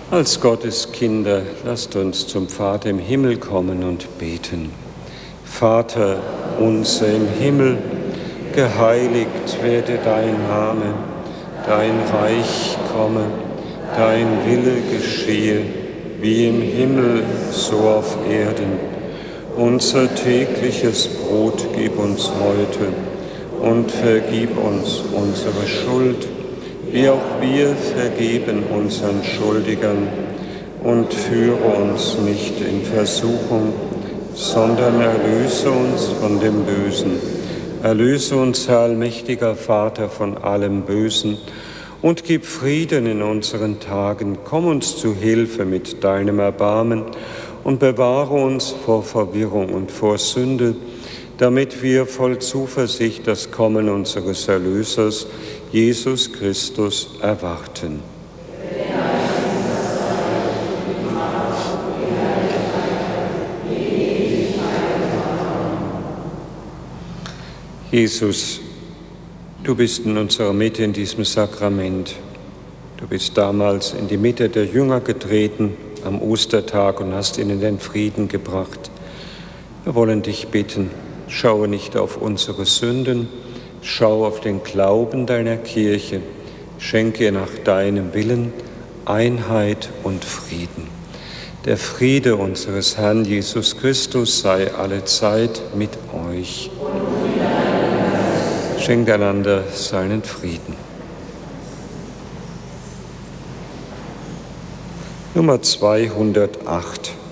Als Gottes Kinder, lasst uns zum Vater im Himmel kommen und beten. Vater unser im Himmel, geheiligt werde dein Name, dein Reich komme, dein Wille geschehe, wie im Himmel, so auf Erden. Unser tägliches Brot gib uns heute und vergib uns unsere Schuld, wie auch wir vergeben unseren Schuldigern, und führe uns nicht in Versuchung, sondern erlöse uns von dem Bösen. Erlöse uns, Herr allmächtiger Vater, von allem Bösen und gib Frieden in unseren Tagen. Komm uns zu Hilfe mit deinem Erbarmen und bewahre uns vor Verwirrung und vor Sünde, damit wir voll Zuversicht das Kommen unseres Erlösers, Jesus Christus, erwarten. Jesus, du bist in unserer Mitte in diesem Sakrament. Du bist damals in die Mitte der Jünger getreten am Ostertag und hast ihnen den Frieden gebracht. Wir wollen dich bitten, schaue nicht auf unsere Sünden, schau auf den Glauben deiner Kirche, schenke nach deinem Willen Einheit und Frieden. Der Friede unseres Herrn Jesus Christus sei allezeit mit euch. Schenkt einander seinen Frieden. Nummer 208.